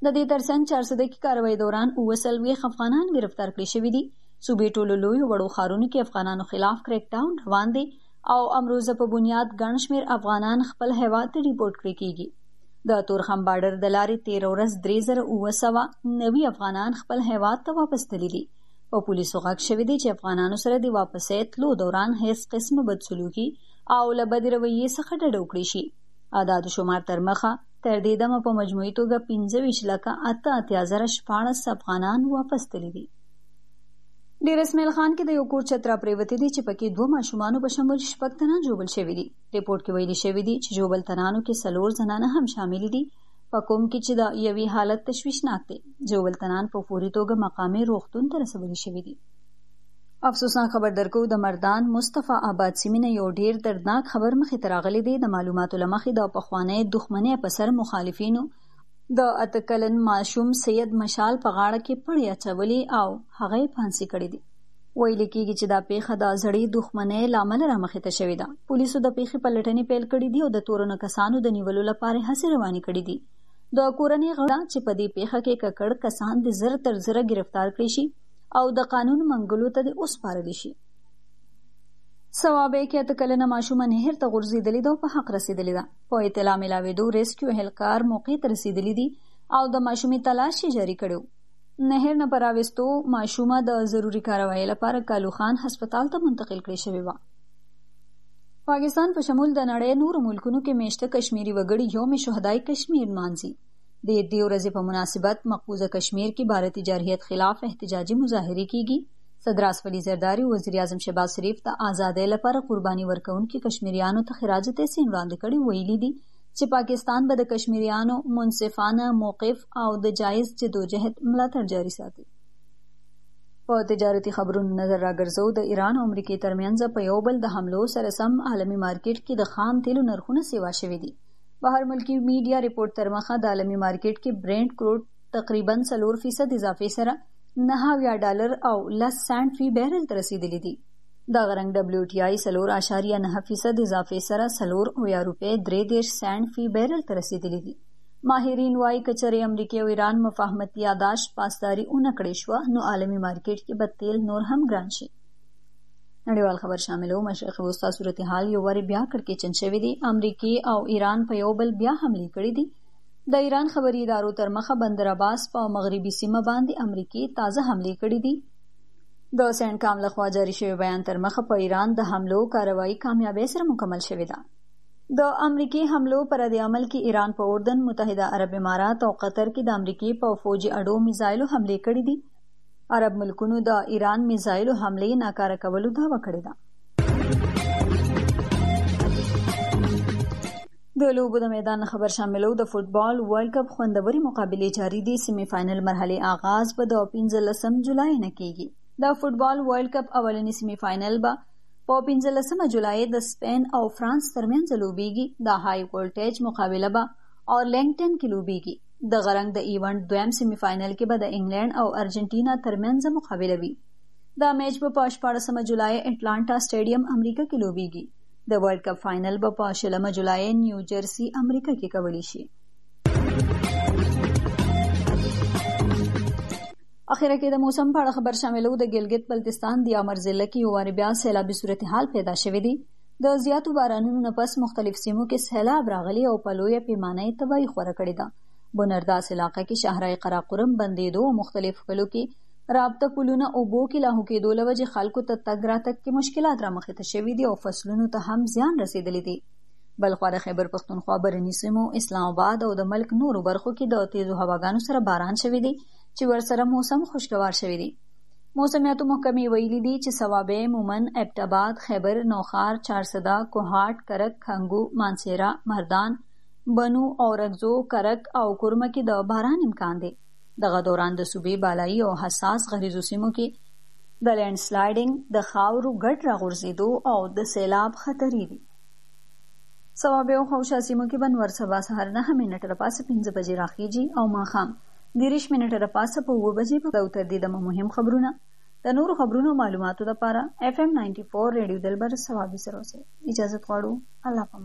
د دې ترڅنګ 400 کې کاروایی دوران 29 افغانان گرفتار کړي شوي دي. صوبې ټولو لویو وړو ښارونو کې افغانانو خلاف کریک ډاون روان دی او امروزه په بنیاد ګڼ شمېر افغانان خپل هیواد ته ریپورټ کړي کیږي. د تورخم بارډر د لارې 13 ورځ 3990 افغانان خپل هیواد ته واپس تللي دي. په پولیسو غږ شوي دي چې افغانانو سره د واپسۍ تلو دوران هیڅ قسمه بدسلوکي او له بدې رویې څخه ډډه وکړي شي. عدد شمار تر مخه تر دې دمه په مجموعي توګه 25,88,016 افغانان واپس تللي دي. ډیر اسماعیل خان کې د یو کور چترا پریوتی دي چې پکې 2 ماشومانو په شمول 6 تنان جوړل شوي دي. ریپورټ کې ویلي شوي دي چې جوړل تنانو کې 4 زنانه هم شامل دي، په کوم کې چې د یوې حالت تشویشناک دی. جوړل تنان په فوري توګه مقامي روغتون ته رسولي شوي دي. افسوسناک خبر درکو د مردان مصطفی آباد سیمې نه یو ډیر دردناک خبر مخې ته راغلی دی. د معلوماتو له مخې د پخوانۍ دښمنۍ په سر مخالفینو د 8 کلن ماشوم سید مشال په غاړه کې پړی اچولي او هغه یې پھانسی کړی دی. ویل کېږي چې دا پیښه د زړې دښمنۍ له امله رامخې ته شوې ده. پولیسو د پیښې پلټنې پیل کړې دي او د تورنو کسانو د نیولو لپاره هڅې روانې کړې دي. د کورنۍ غړي چې په دې پیښه کې ککړ کسان د زر تر زره گرفتار کړي شي او د قانون منګلو ته د وسپارل شي. ثوابه کې 8 کلنه ماشومه نهر ته غورځېدلې ده او په حق رسېدلې ده. په اطلاع ملاوېدو ریسکیو اهلکار موقع ته رسېدلي دي او د ماشومې تلاش یې جاري کړی. نهر نه په راوستو ماشومه د ضروري کاروایۍ لپاره کالو خان هسپتال ته منتقل کړې شوې وه. پاکستان په شمول د نړۍ نورو ملکونو کې میشته کشمیري وګړي یوم شهدای کشمیر نمانځي. د دې ورځې په مناسبت مقبوضه کشمیر کې بھارتی جارحیت خلاف احتجاجي مظاهرې کیږي. صدر اسفلی زرداری وزیر اعظم شهباز شریف د آزادۍ لپاره قرباني ورکوونکي کشمیریانو ته خراج تحسین وړاندې کړي. ویلي دي چې پاکستان به د کشمیریانو منصفانه موقف او د جایز جدوجہد ملاتړ جاري ساتي. په تجارتي خبرونو نظر راګرځو. د ایران او امریکې ترمنځ په یو بل د حملو سره سم عالمي مارکیټ کې د خام تیلو نرخونه سیوا شوي دي. بهر ملکی میډیا ریپورټ تر مخه د عالمي مارکیټ کې برنٹ کروډ تقریبا 4% اضافه سره $9 او 10 سنت فی بیرل ته رسیدلی دي. د غرنګ WTI 4.9% اضافه سره $4.3 سنت فی بیرل ته رسیدلی دي. ماهرین وايي کچره امریکا او ایران مفاهمت یاداش پاسداري اونکړې شو نو عالمي مارکیټ کې به تیل نور هم ګران شي. نړیوال خبر شاملو. مشرق وسطی صورتحال یو وری بیا کړکېچن شوی دی. امریکا او ایران په یو بل بیا حملې کړې دي. د ایران خبري ادارو تر مخه بندر عباس په مغربي سیمه باندې امریکا تازه حملې کړې دي. د سینټکام لخوا جاری شوی بیان تر مخه په ایران د حملو کاروایی کامیابی سره مکمل شوې ده. د امریکای حملو پر رد عمل کې ایران په اردن، متحده عرب امارات او قطر کې د امریکای په فوجي اډو میزایلو حملې کړې دي. عرب ملکونو د ایران میزایلو حملې ناکاره کولو دعوه کړې ده. د لوبو د میدان خبر شاملو. د فوټبال ورلد کپ خوندوري مقابلې جاری دي. سیمی فائنل مرحله آغاز به د 15 جولای نه کیږي. د فوټبال ورلد کپ اولنی سیمی فائنل به په 15 جولای د سپین او فرانس ترمنځ لوبېږي. د های وولټیج مقابله به اورلینګټن کې لوبېږي. د غرنګ د ایونت دویم سیمی فائنل کې به د انګلند او ارجنټینا ترمنځ مقابله وي. دا میچ به په 14 جولای اټلانټا سټیډیم امریکا کې لوبېږي. د ورلد کپ فائنل به په 16 جولای نیو جرسی امریکا کې کولی شي. اخیره کې د موسم په اړه خبر شاملو. د ګلګت بلتستان د امر ضلع کې یو وار بیا سیلابي صورتحال پیدا شوې دي. د زیاتو بارانونو نه پس مختلف سیمو کې سیلاب راغلی او په لویه پیمانه یې تباهي خوره کړې ده. بنرداس علاقه کې شهرای قراقرم بندېدو او مختلف کلو کې رابطه پلونه اوبو کې لاهو کېدو له وجې خلکو ته تګ راتګ کې مشکلات رامخې ته شوي دي او فصلونو ته هم زیان رسېدلی دی. بلخوا د خیبر پښتونخوا برني سیمو، اسلام آباد او د ملک نورو برخو کې د تیزو هواګانو سره باران شوی دی چې ورسره موسم خوشګوار شوی دی. موسمیاتو محکمې ویلي دي چې صوابه، مومن، ابټاباد، خیبر، نوخار، چارسده، کوهاټ، کرک، خنګو، مانسیرا، مردان، بنو، اورګزو، کرک او کورمه کې د باران امکان دی. دغه دوران د صوبې بالایي او حساس غریزو سیمو کې د لینډ سلایډینګ، د خاورو ګډ راغورځېدو او د سیلاب خطرې دي. صوابه او خوشا سیمو کې به نور سبا سهار 9 منټه لپاسه 5 بجې راخیږي او ماښام 30 منټه لپاسه په 9 بجې به تر دې د مهم خبرونه د نورو خبرونو معلوماتو لپاره FM 94 ریډیو دلبر صوابي سره اوسئ. اجازه غواړو. الله پاک.